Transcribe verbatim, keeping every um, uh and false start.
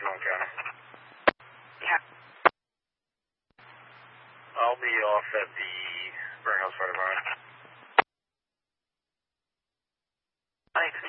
Multnomah County. Yeah. I'll be off at the Burn House Fire Department. Thanks.